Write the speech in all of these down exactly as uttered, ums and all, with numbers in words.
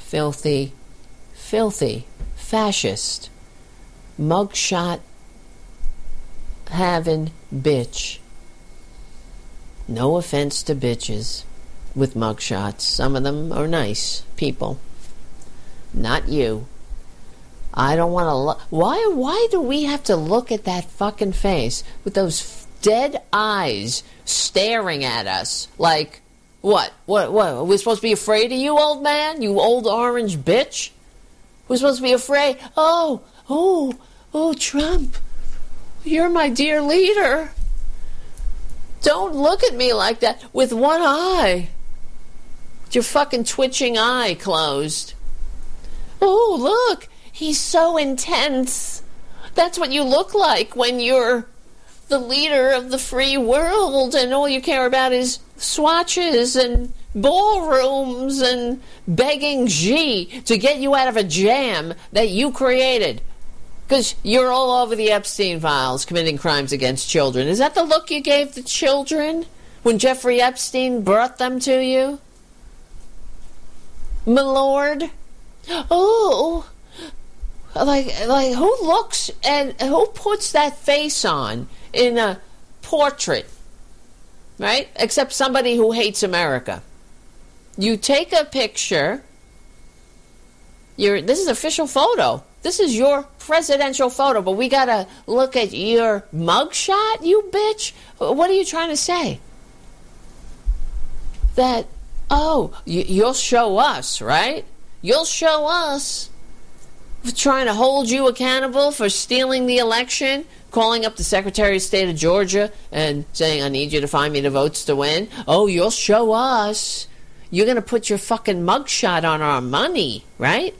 filthy, filthy, fascist, mugshot having bitch. No offense to bitches with mugshots. Some of them are nice people. Not you. I don't want to look. Why, why do we have to look at that fucking face with those dead eyes staring at us? Like, what? What? What? Are we supposed to be afraid of you, old man? You old orange bitch? We're supposed to be afraid? Oh, oh, oh, Trump. You're my dear leader. Don't look at me like that with one eye. With your fucking twitching eye closed. Oh, look. He's so intense. That's what you look like when you're the leader of the free world and all you care about is swatches and ballrooms and begging Xi to get you out of a jam that you created. Because you're all over the Epstein files committing crimes against children. Is that the look you gave the children when Jeffrey Epstein brought them to you? My lord? Oh, like, like who looks and who puts that face on in a portrait, right? Except somebody who hates America. You take a picture. You're, this is an official photo. This is your presidential photo, but we gotta look at your mugshot, you bitch? What are you trying to say? That, oh, you, you'll show us, right? You'll show us trying to hold you accountable for stealing the election, calling up the Secretary of State of Georgia and saying, I need you to find me the votes to win. Oh, you'll show us. You're going to put your fucking mugshot on our money, right?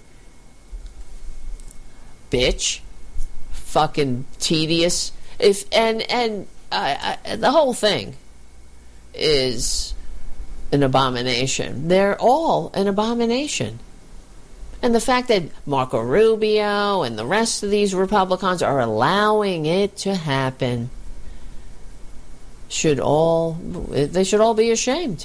Bitch. Fucking tedious. If and and uh, uh, the whole thing is an abomination. They're all an abomination. And the fact that Marco Rubio and the rest of these Republicans are allowing it to happen should all, they should all be ashamed.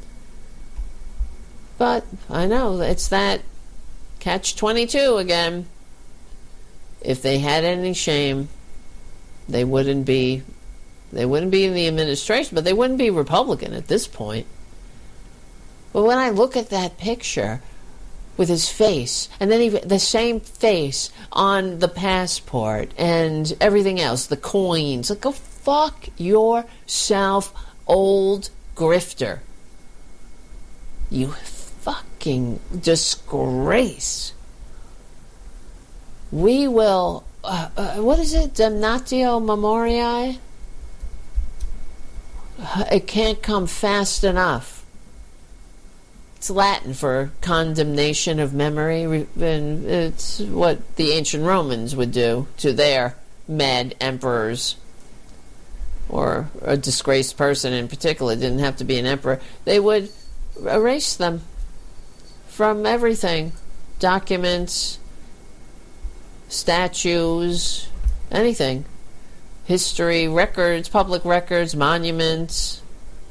But I know it's that catch twenty-two again. If they had any shame, they wouldn't be, they wouldn't be in the administration, but they wouldn't be Republican at this point. But when I look at that picture with his face, and then even the same face on the passport and everything else, the coins, like, go fuck yourself, old grifter. You fucking disgrace. We will, uh, uh, what is it, damnatio memoriae? It can't come fast enough. It's Latin for condemnation of memory, and it's what the ancient Romans would do to their mad emperors, or a disgraced person in particular. It didn't have to be an emperor. They would erase them from everything. Documents, statues, anything. History, records, public records, monuments.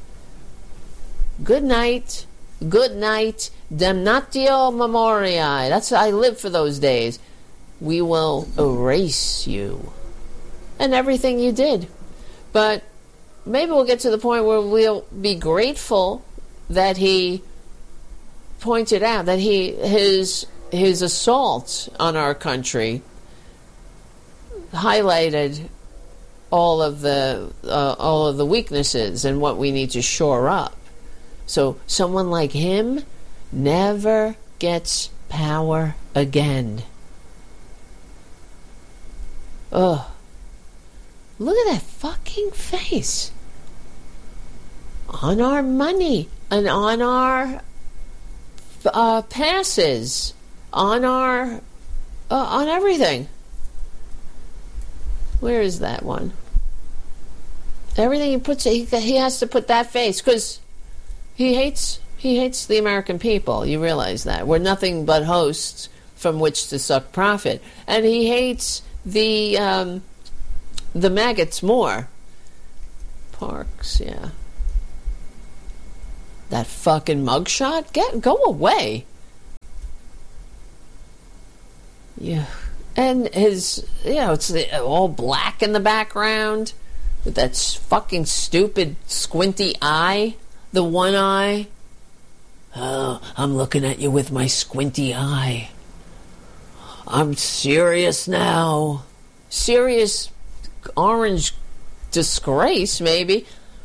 Good night. Good night, damnatio memoriae. That's, I live for those days. We will erase you and everything you did. But maybe we'll get to the point where we'll be grateful that he pointed out that he his his assault on our country highlighted all of the uh, all of the weaknesses and what we need to shore up. So someone like him never gets power again. Ugh. Look at that fucking face. On our money and on our uh, passes, on our, uh, on everything. Where is that one? Everything he puts, he, he has to put that face, because He hates he hates the American people. You realize that. We're nothing but hosts from which to suck profit. And he hates the um, the maggots more. Parks, yeah. That fucking mugshot? Get go away. Yeah. And his, you know, it's all black in the background with that fucking stupid squinty eye, the one eye. Oh, I'm looking at you with my squinty eye. I'm serious now. Serious orange disgrace, maybe.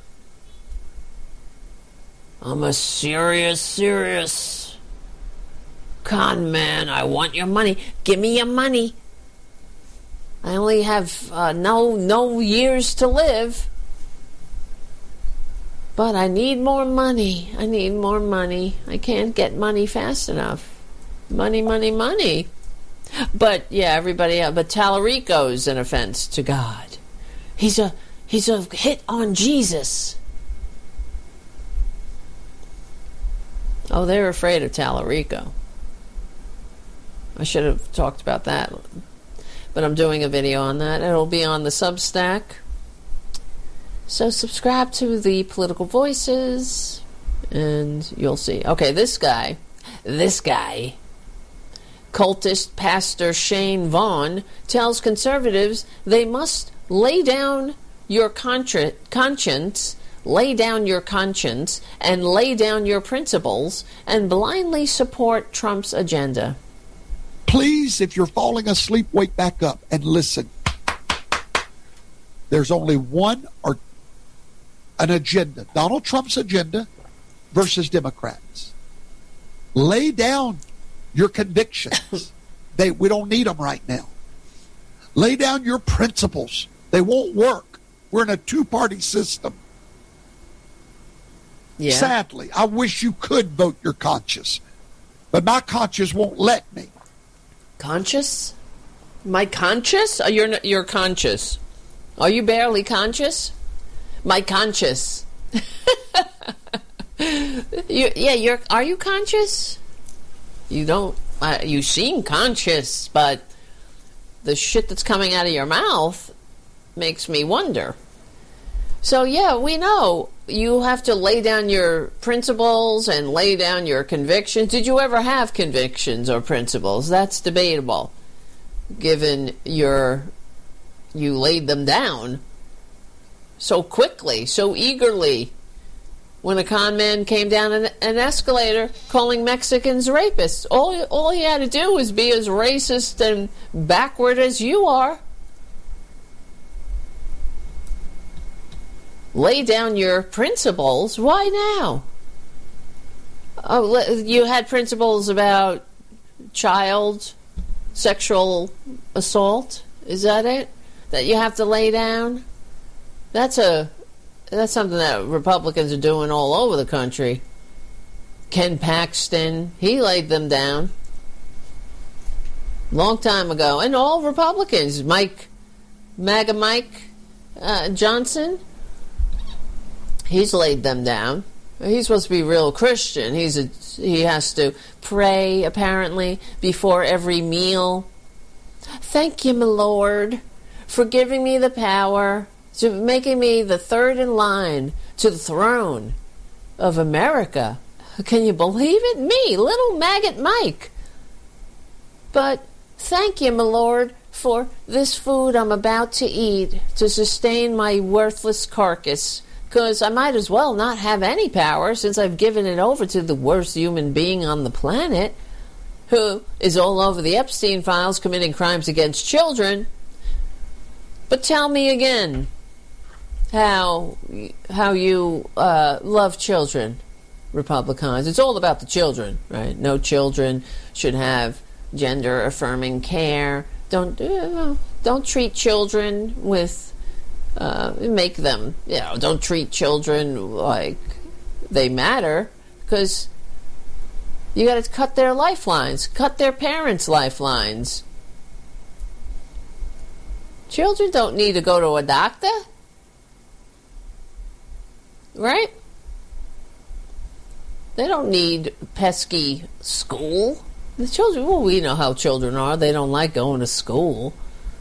I'm a serious, serious con man. I want your money. Give me your money. I only have uh, no no years to live. But I need more money. I need more money. I can't get money fast enough. Money, money, money. But yeah, everybody else. But Tallarico's an offense to God. He's a he's a hit on Jesus. Oh, they're afraid of Tallarico. I should have talked about that. But I'm doing a video on that. It'll be on the Substack. So subscribe to the Political Voices, and you'll see. Okay, this guy, this guy, cultist Pastor Shane Vaughn tells conservatives they must lay down your contra- conscience, lay down your conscience, and lay down your principles, and blindly support Trump's agenda. Please, if you're falling asleep, wake back up and listen. There's only one or an agenda, Donald Trump's agenda versus Democrats. Lay down your convictions. They, we don't need them right now. Lay down your principles. They won't work. We're in a two-party system. Yeah. Sadly, I wish you could vote your conscience, but my conscience won't let me. Conscious? My conscious? Oh, you're you're conscious. Are you barely conscious? My conscious. you, yeah, you're. Are you conscious? You don't. Uh, you seem conscious, but the shit that's coming out of your mouth makes me wonder. So yeah, we know you have to lay down your principles and lay down your convictions. Did you ever have convictions or principles? That's debatable, given your you laid them down so quickly, so eagerly, when a con man came down an, an escalator calling Mexicans rapists. All, all he had to do was be as racist and backward as you are. Lay down your principles. Why now? Oh, you had principles about child sexual assault? Is that it? That you have to lay down? That's a that's something that Republicans are doing all over the country. Ken Paxton, he laid them down long time ago, and all Republicans. Mike, MAGA Mike uh, Johnson, he's laid them down. He's supposed to be real Christian. He's a he has to pray apparently before every meal. Thank you, my Lord, for giving me the power, to making me the third in line to the throne of America. Can you believe it? Me, little maggot Mike. But thank you, my Lord, for this food I'm about to eat to sustain my worthless carcass, because I might as well not have any power since I've given it over to the worst human being on the planet, who is all over the Epstein files committing crimes against children. But tell me again how how you uh, love children, Republicans. It's all about the children, right? No children should have gender-affirming care. Don't uh, don't treat children with uh, make them you know don't treat children like they matter, because you got to cut their lifelines, cut their parents' lifelines. Children don't need to go to a doctor, right? They don't need pesky school. The children, well, we know how children are. They don't like going to school.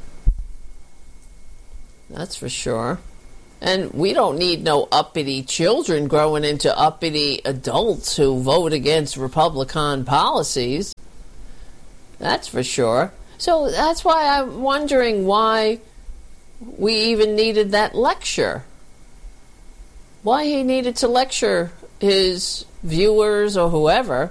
That's for sure. And we don't need no uppity children growing into uppity adults who vote against Republican policies. That's for sure. So that's why I'm wondering why we even needed that lecture. Why he needed to lecture his viewers or whoever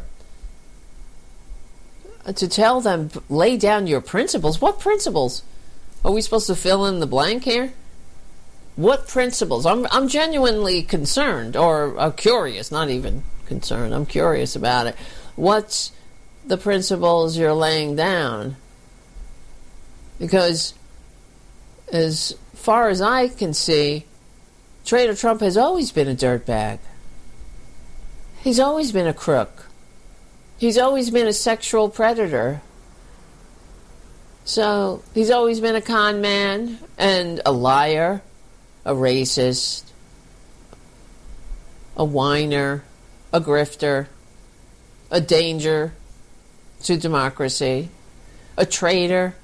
to tell them, lay down your principles. What principles? Are we supposed to fill in the blank here? What principles? I'm I'm genuinely concerned, or uh, curious, not even concerned. I'm curious about it. What's the principles you're laying down? Because as far as I can see, Trader Trump has always been a dirtbag. He's always been a crook. He's always been a sexual predator. So he's always been a con man and a liar, a racist, a whiner, a grifter, a danger to democracy, a traitor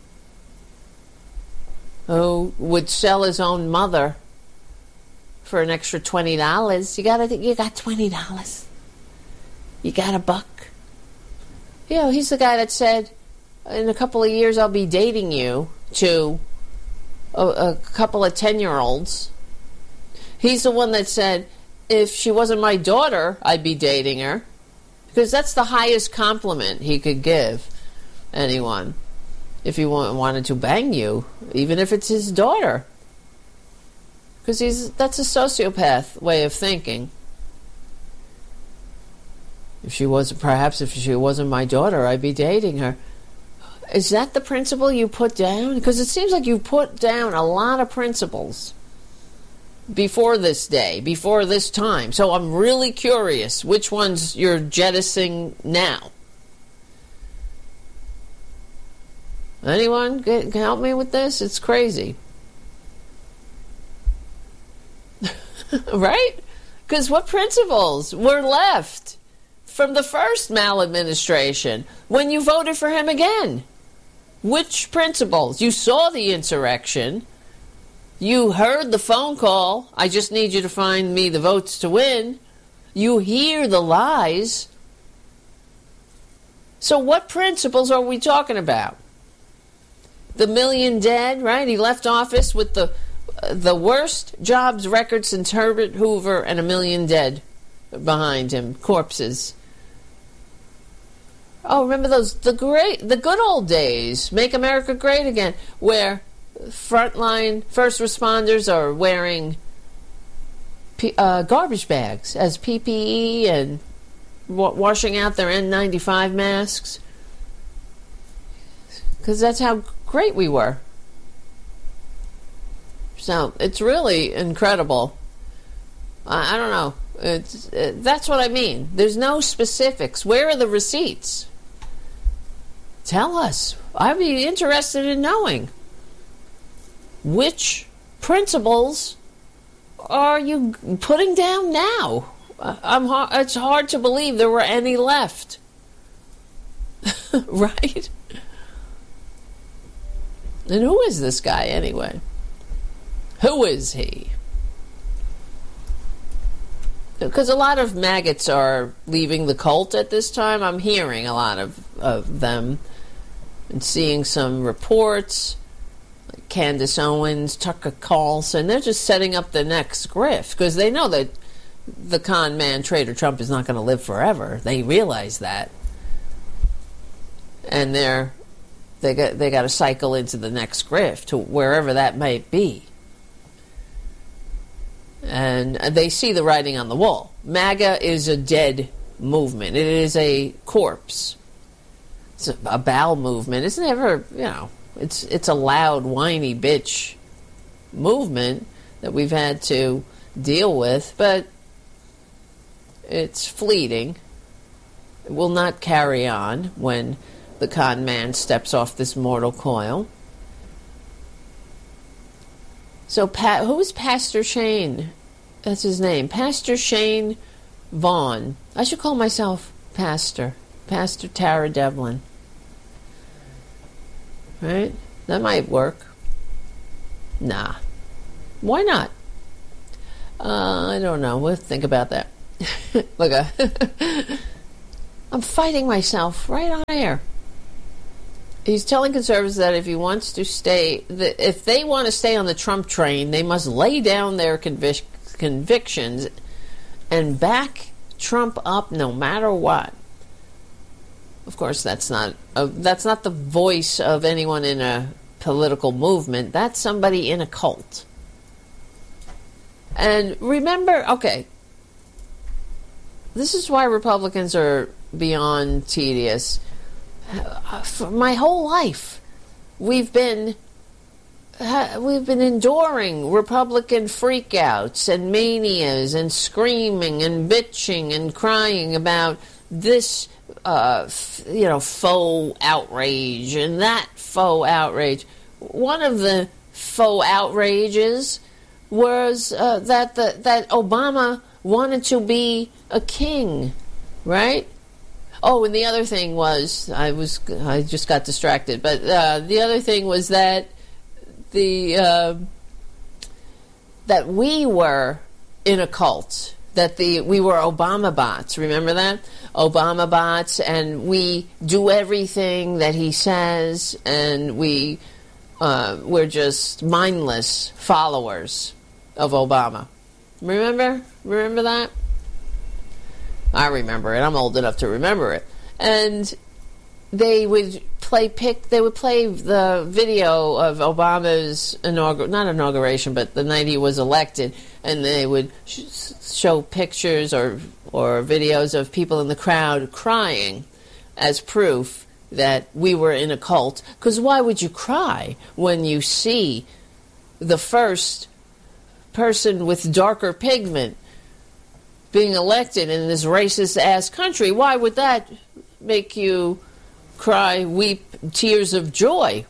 who would sell his own mother for an extra twenty dollars. You got you got twenty dollars. You got a buck. You know, he's the guy that said, in a couple of years I'll be dating you, to a, a couple of ten-year-olds. He's the one that said, if she wasn't my daughter, I'd be dating her. Because that's the highest compliment he could give anyone. If he wanted to bang you, even if it's his daughter. Because he's that's a sociopath way of thinking. If she was, perhaps if she wasn't my daughter, I'd be dating her. Is that the principle you put down? Because it seems like you put down a lot of principles before this day, before this time. So I'm really curious which ones you're jettisoning now. Anyone can help me with this? It's crazy. Right? Because what principles were left from the first maladministration when you voted for him again? Which principles? You saw the insurrection. You heard the phone call. I just need you to find me the votes to win. You hear the lies. So what principles are we talking about? The million dead, right? He left office with the uh, the worst jobs record since Herbert Hoover, and a million dead behind him, corpses. Oh, remember those the great the good old days, Make America Great Again, where frontline first responders are wearing P, uh, garbage bags as P P E and wa- washing out their N ninety-five masks, because that's how great we were. So it's really incredible. I, I don't know. It's it, that's what I mean. There's no specifics. Where are the receipts? Tell us. I'd be interested in knowing. Which principles are you putting down now? I'm. It's hard to believe there were any left. Right? And who is this guy anyway? Who is he? Because a lot of maggots are leaving the cult at this time. I'm hearing a lot of, of them and seeing some reports. Like Candace Owens, Tucker Carlson, they're just setting up the next grift because they know that the con man Trader Trump is not going to live forever. They realize that. And they're They got they got to cycle into the next grift, to wherever that might be. And they see the writing on the wall. MAGA is a dead movement. It is a corpse. It's a, a bowel movement. It's never, you know, it's it's a loud, whiny bitch movement that we've had to deal with, but it's fleeting. It will not carry on when the con man steps off this mortal coil. So, pa- who is Pastor Shane? That's his name. Pastor Shane Vaughn. I should call myself Pastor. Pastor Tara Devlin. Right? That might work. Nah. Why not? Uh, I don't know. We'll think about that. Look, uh, I'm fighting myself right on air. He's telling conservatives that if he wants to stay, that if they want to stay on the Trump train, they must lay down their convic- convictions and back Trump up no matter what. Of course, that's not a, that's not the voice of anyone in a political movement. That's somebody in a cult. And remember, okay, this is why Republicans are beyond tedious. For my whole life, we've been we've been enduring Republican freakouts and manias and screaming and bitching and crying about this, uh, you know, faux outrage and that faux outrage. One of the faux outrages was uh, that the, that Obama wanted to be a king, right? Oh, and the other thing was, I was, I just got distracted, but uh, the other thing was that the, uh, that we were in a cult, that the, we were Obama bots, remember that? Obama bots, and we do everything that he says, and we, uh, we're just mindless followers of Obama. Remember? Remember that? I remember it. I'm old enough to remember it. And they would play pick. They would play the video of Obama's inaugural, not inauguration, but the night he was elected, and they would sh- show pictures or or videos of people in the crowd crying as proof that we were in a cult. Because why would you cry when you see the first person with darker pigment being elected in this racist-ass country? Why would that make you cry, weep tears of joy?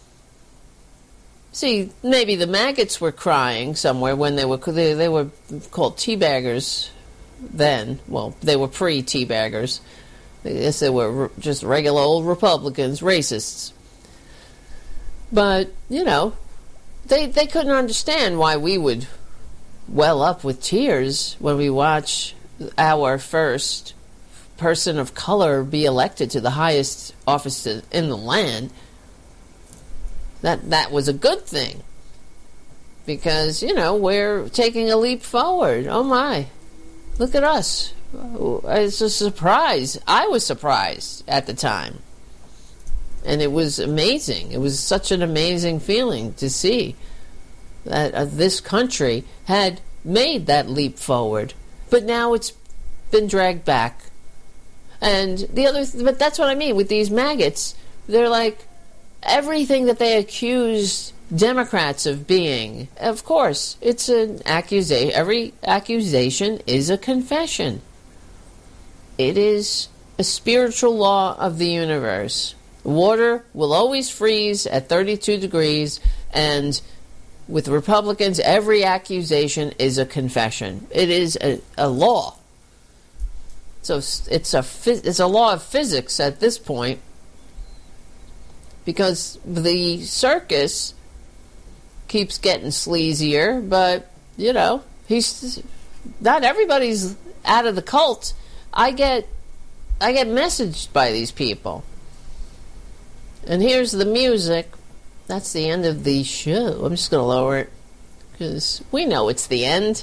See, maybe the maggots were crying somewhere when they were they, they were called teabaggers then. Well, they were pre-teabaggers. I guess they were just regular old Republicans, racists. But, you know, they they couldn't understand why we would well up with tears when we watch our first person of color be elected to the highest office in the land. That that was a good thing, because, you know, we're taking a leap forward. Oh my, look at us. It's a surprise. I was surprised at the time, and it was amazing. It was such an amazing feeling to see that uh, this country had made that leap forward, but now it's been dragged back. And the other, th- but that's what I mean with these maggots. They're like everything that they accused Democrats of being. Of course, it's an accusation. Every accusation is a confession. It is a spiritual law of the universe. Water will always freeze at thirty-two degrees, and with Republicans, every accusation is a confession. It is a, a law. So it's a it's a law of physics at this point, because the circus keeps getting sleazier. But, you know, he's not everybody's out of the cult. I get I get messaged by these people. And here's the music. That's the end of the show. I'm just going to lower it, because we know it's the end.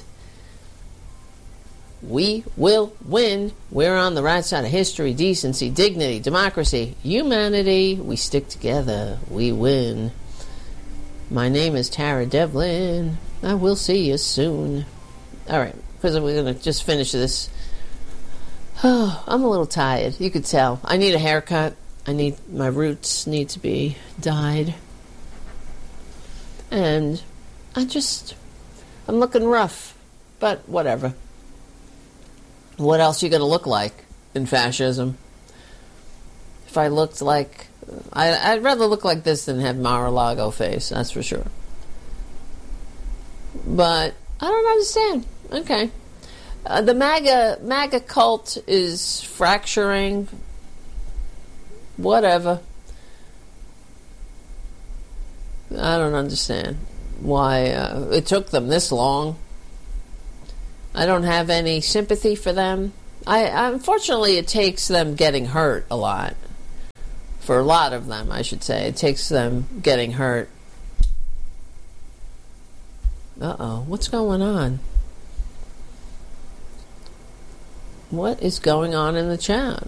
We will win. We're on the right side of history, decency, dignity, democracy, humanity. We stick together. We win. My name is Tara Devlin. I will see you soon. All right, because we're going to just finish this. Oh, I'm a little tired. You could tell. I need a haircut. I need, my roots need to be dyed. And I just, I'm looking rough, but whatever. What else are you going to look like in fascism? If I looked like, I, I'd rather look like this than have Mar-a-Lago face, that's for sure. But I don't understand. Okay. Uh, the MAGA, MAGA cult is fracturing. Whatever. I don't understand why uh, it took them this long. I don't have any sympathy for them. I, unfortunately, it takes them getting hurt a lot For a lot of them, I should say. It takes them getting hurt. Uh-oh, what's going on? What is going on in the chat?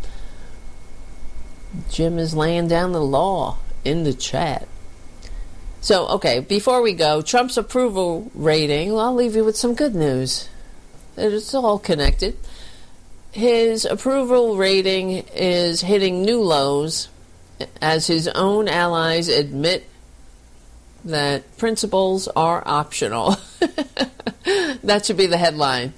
Jim is laying down the law in the chat. So, okay, before we go, Trump's approval rating, well, I'll leave you with some good news. It's all connected. His approval rating is hitting new lows as his own allies admit that principles are optional. That should be the headline.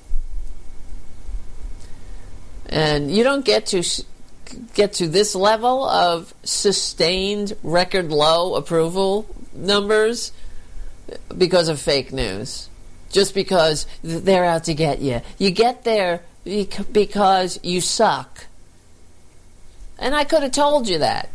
And you don't get to get to this level of sustained record low approval numbers because of fake news. Just because they're out to get you. You get there because you suck. And I could have told you that.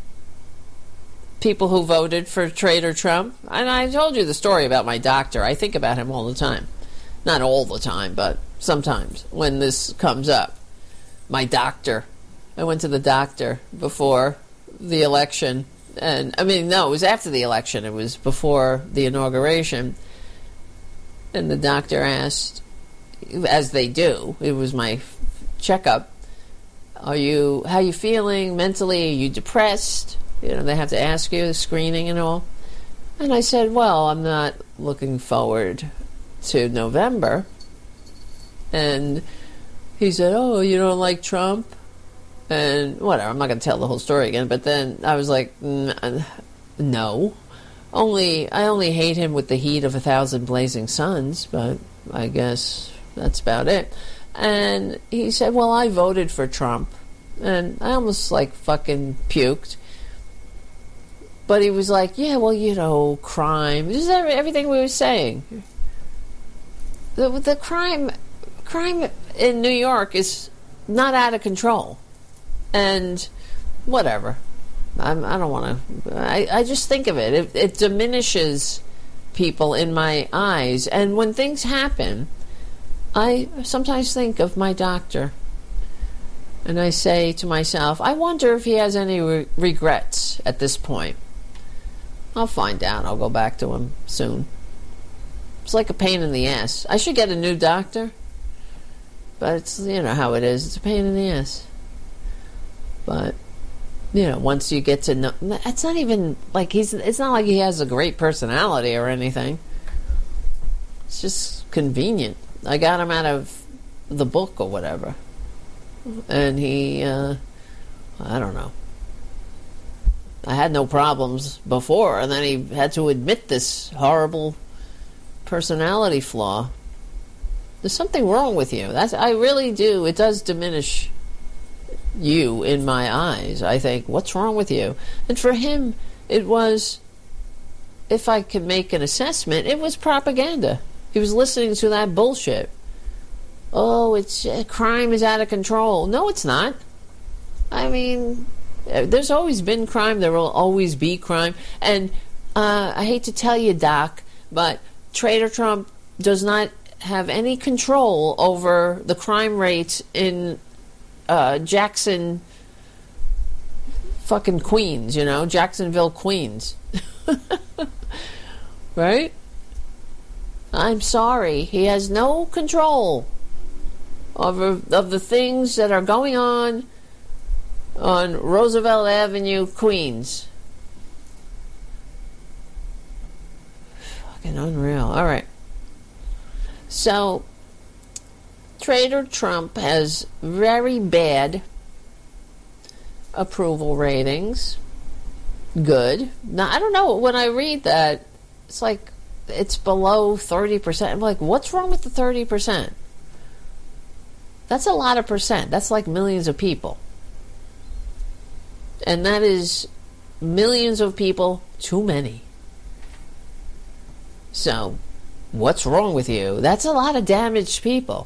People who voted for Traitor Trump. And I told you the story about my doctor. I think about him all the time. Not all the time, but sometimes when this comes up. My doctor. I went to the doctor before the election. And, I mean, no, it was after the election. It was before the inauguration. And the doctor asked, as they do, it was my checkup, are you, how are you feeling mentally? Are you depressed? You know, they have to ask you, the screening and all. And I said, well, I'm not looking forward to November. And he said, oh, you don't like Trump? And whatever, I'm not going to tell the whole story again. But then I was like, no. Only I only hate him with the heat of a thousand blazing suns, but I guess that's about it. And he said, well, I voted for Trump. And I almost like fucking puked. But he was like, yeah, well, you know, crime. Just everything we were saying. The, the crime, crime in New York is not out of control. And whatever. I'm, I don't want to... I, I just think of it. it. It diminishes people in my eyes. And when things happen, I sometimes think of my doctor. And I say to myself, I wonder if he has any re- regrets at this point. I'll find out. I'll go back to him soon. It's like a pain in the ass. I should get a new doctor. But it's, you know how it is. It's a pain in the ass. But... you know, once you get to know, it's not even like he's, it's not like he has a great personality or anything. It's just convenient. I got him out of the book or whatever. And he, uh, I don't know. I had no problems before, and then he had to admit this horrible personality flaw. There's something wrong with you. That's, I really do. It does diminish you in my eyes. I think, what's wrong with you? And for him, it was, if I could make an assessment, it was propaganda. He was listening to that bullshit. Oh, it's uh, crime is out of control. No, it's not. I mean, there's always been crime. There will always be crime. And uh, I hate to tell you, Doc, but Traitor Trump does not have any control over the crime rates in Uh, Jackson, fucking Queens, you know, Jacksonville, Queens. Right? I'm sorry. He has no control over of the things that are going on on Roosevelt Avenue, Queens. Fucking unreal. All right. So, Traitor Trump has very bad approval ratings. Good. Now, I don't know. When I read that, it's like it's below thirty percent. I'm like, what's wrong with the thirty percent? That's a lot of percent. That's like millions of people. And that is millions of people too many. So, what's wrong with you? That's a lot of damaged people.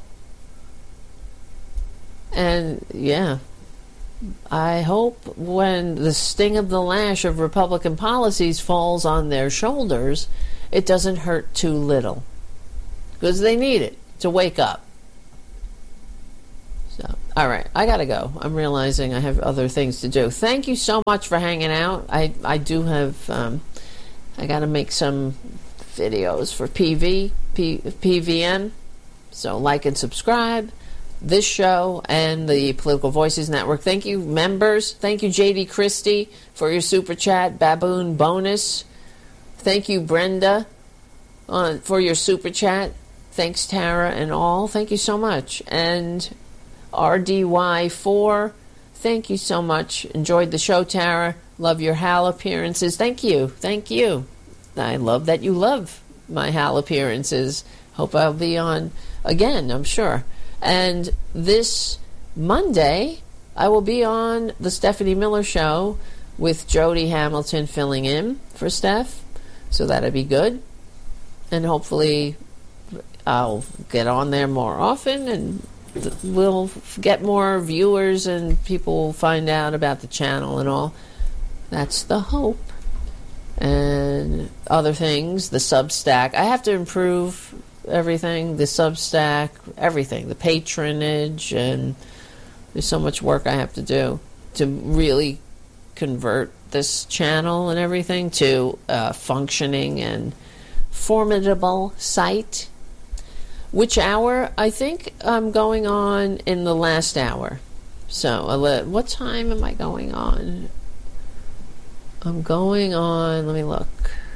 And, yeah, I hope when the sting of the lash of Republican policies falls on their shoulders, it doesn't hurt too little. Because they need it to wake up. So, All right, I gotta go. I'm realizing I have other things to do. Thank you so much for hanging out. I I do have. Um, I gotta make some videos for P V P, PVN. So like and subscribe. This show and the Political Voices Network. Thank you, members. Thank you, J D Christie, for your super chat, Baboon bonus. Thank you, Brenda, uh, for your super chat. Thanks, Tara and all. Thank you so much. And R D Y four, thank you so much. Enjoyed the show, Tara. Love your Hal appearances. Thank you. Thank you. I love that you love my Hal appearances. Hope I'll be on again, I'm sure. And this Monday, I will be on the Stephanie Miller Show with Jody Hamilton filling in for Steph. So that'll be good. And hopefully I'll get on there more often and we'll get more viewers and people will find out about the channel and all. That's the hope. And other things, the Substack. I have to improve everything, the Substack, everything, the patronage, and there's so much work I have to do to really convert this channel and everything to a functioning and formidable site. Which hour? I think I'm going on in the last hour. So, what time am I going on? I'm going on, let me look.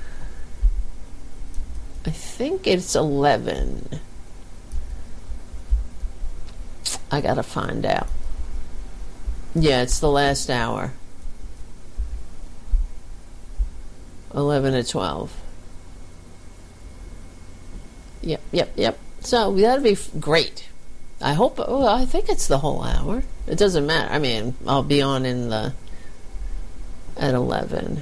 I think it's eleven. I gotta find out. Yeah, it's the last hour. eleven to twelve. Yep, yep, yep. So that'll be great. I hope, oh, I think it's the whole hour. It doesn't matter. I mean, I'll be on in the, at eleven.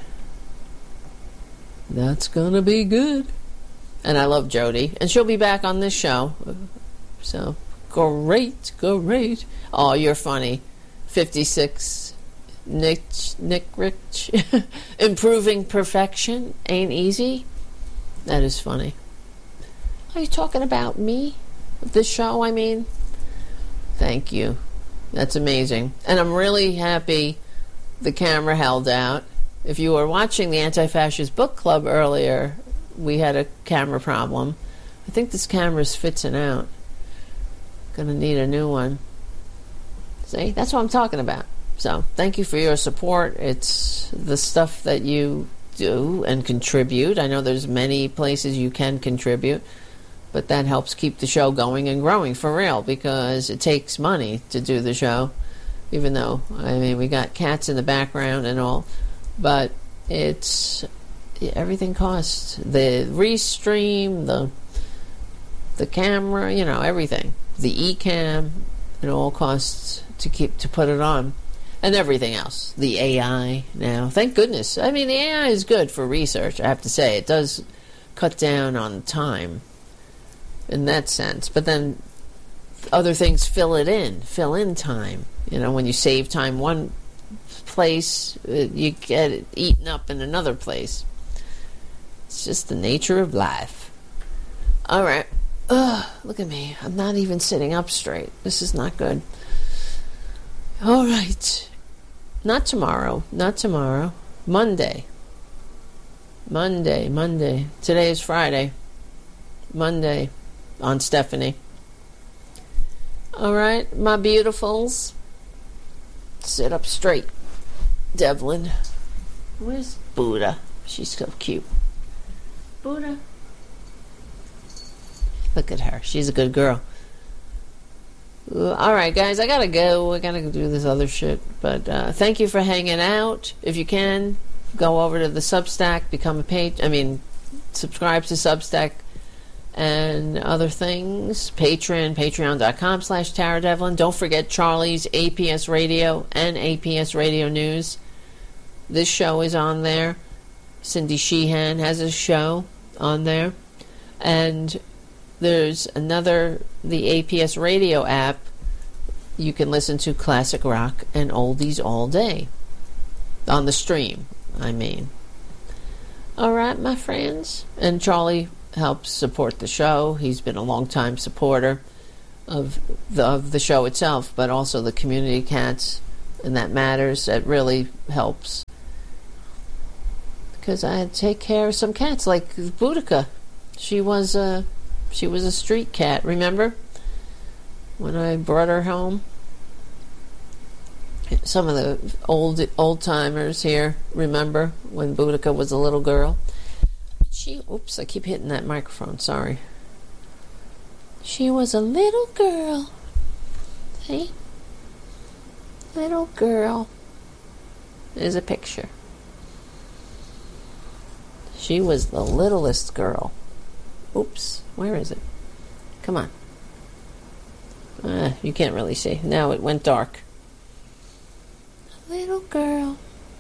That's gonna be good. And I love Jody. And she'll be back on this show. So, great, great. Oh, you're funny. fifty-six, Nick, Nick Rich. Improving perfection ain't easy. That is funny. Are you talking about me? This show, I mean? Thank you. That's amazing. And I'm really happy the camera held out. If you were watching the Anti-Fascist Book Club earlier, we had a camera problem. I think this camera's fitting out. Gonna need a new one. See? That's what I'm talking about. So, thank you for your support. It's the stuff that you do and contribute. I know there's many places you can contribute, but that helps keep the show going and growing for real, because it takes money to do the show. Even though, I mean, we got cats in the background and all, but it's... everything costs. The restream, the the camera, you know, everything. The eCam, it all costs to keep to put it on. And everything else. The A I now. Thank goodness. I mean, the A I is good for research, I have to say. It does cut down on time in that sense. But then other things fill it in, fill in time. You know, when you save time one place, you get it eaten up in another place. It's just the nature of life. All right. Ugh, look at me. I'm not even sitting up straight. This is not good. All right. Not tomorrow. Not tomorrow. Monday. Monday. Monday. Today is Friday. Monday on Stephanie. All right, my beautifuls. Sit up straight. Devlin. Where's Buddha? She's so cute. Buddha. Look at her. She's a good girl. All right, guys, I gotta go. I gotta do this other shit. But uh, thank you for hanging out. If you can, go over to the Substack, become a page. I mean, subscribe to Substack and other things. Patreon, patreon.com slash Tara Devlin. Don't forget Charlie's A P S Radio and A P S Radio News. This show is on there. Cindy Sheehan has a show on there. And there's another, the A P S Radio app. You can listen to classic rock and oldies all day. On the stream, I mean. All right, my friends. And Charlie helps support the show. He's been a long-time supporter. of the, of the show itself, but also the community cats, and that matters. That really helps. Because I had to take care of some cats, like Boudica. She was a, she was a street cat, remember? When I brought her home. Some of the old old timers here remember when Boudica was a little girl. She, oops, I keep hitting that microphone, sorry. She was a little girl. See? Little girl. There's a picture. She was the littlest girl. Oops, where is it? Come on. Uh, you can't really see. Now it went dark. Little girl.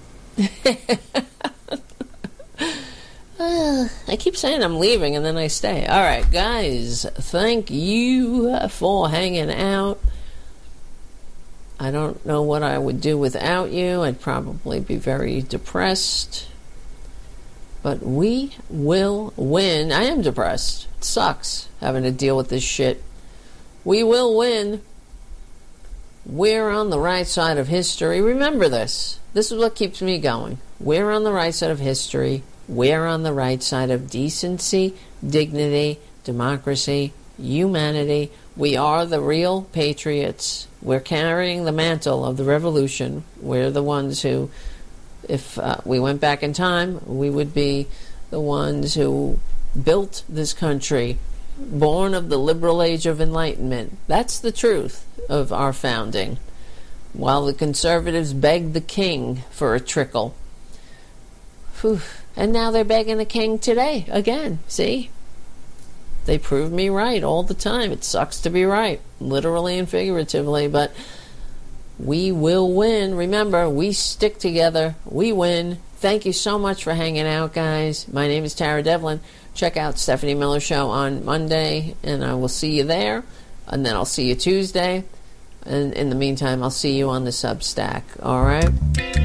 uh, I keep saying I'm leaving and then I stay. Alright, guys, thank you for hanging out. I don't know what I would do without you. I'd probably be very depressed. But we will win. I am depressed. It sucks having to deal with this shit. We will win. We're on the right side of history. Remember this. This is what keeps me going. We're on the right side of history. We're on the right side of decency, dignity, democracy, humanity. We are the real patriots. We're carrying the mantle of the revolution. We're the ones who, if uh, we went back in time, we would be the ones who built this country, born of the liberal age of enlightenment. That's the truth of our founding. While the conservatives begged the king for a trickle. Whew. And now they're begging the king today again. See? They prove me right all the time. It sucks to be right, literally and figuratively, but we will win. Remember, we stick together. We win. Thank you so much for hanging out, guys. My name is Tara Devlin. Check out Stephanie Miller Show on Monday, and I will see you there. And then I'll see you Tuesday. And in the meantime, I'll see you on the Substack. All right?